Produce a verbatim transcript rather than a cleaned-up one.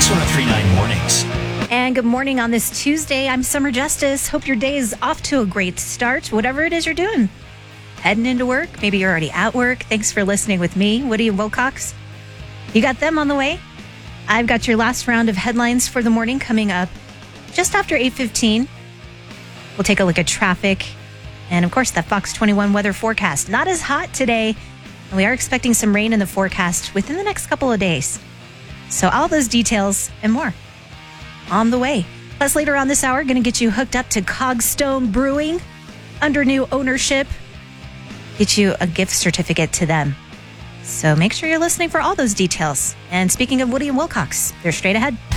Kicks one oh three point nine Mornings. And good morning on this Tuesday. I'm Summer Justice. Hope your day is off to a great start, whatever it is you're doing. Heading into work, maybe you're already at work. Thanks for listening with me, Woody and Wilcox. You got them on the way. I've got your last round of headlines for the morning coming up just after eight fifteen. We'll take a look at traffic and, of course, the Fox twenty-one weather forecast. Not as hot today, and we are expecting some rain in the forecast within the next couple of days. So all those details and more on the way. Plus, later on this hour, going to get you hooked up to Cogstone Brewing under new ownership. Get you a gift certificate to them. So make sure you're listening for all those details. And speaking of Woody and Wilcox, they're straight ahead.